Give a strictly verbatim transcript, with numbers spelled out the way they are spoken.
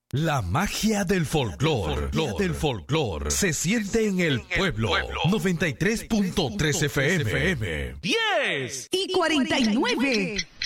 La magia del folclor, del folclor, se siente en el pueblo. noventa y tres punto tres F M. diez y cuarenta y nueve.